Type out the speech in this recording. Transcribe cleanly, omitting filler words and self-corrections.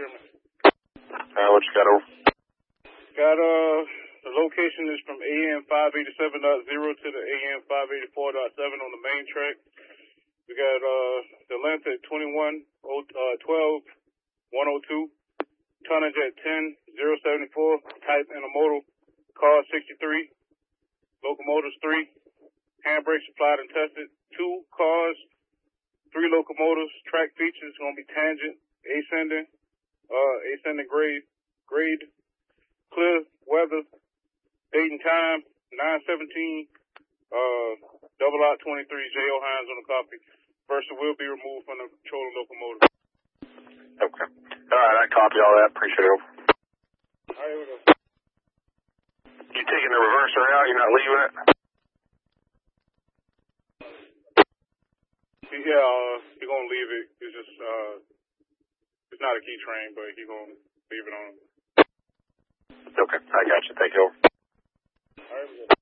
procurement. What you got over? Got, the location is from AM 587.0 to the AM 584.7 on the main track. We got, the length at 12.102, tonnage at 10.074, type intermodal, car 63, locomotives 3, handbrake supplied and tested, 2 cars, 3 locomotives, track features gonna be tangent, ascending grade, clear weather, date and time, 9/17, double out 23, J.O. Hines on the copy. Versa will be removed from the patrolling locomotive. Okay. All right, I copy all that. Appreciate it. All right, here we go. You taking the reverser out? You're not leaving it? Yeah, he's gonna leave it. It's just, it's not a key train, but he's gonna leave it on. Okay, I got you. Thank you. All right, we go.